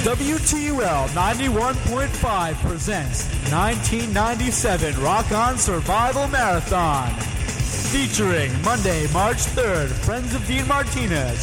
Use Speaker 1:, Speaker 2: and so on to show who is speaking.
Speaker 1: WTUL 91.5 presents 1997 Rock On Survival Marathon. Featuring Monday, March 3rd, Friends of Dean Martinez,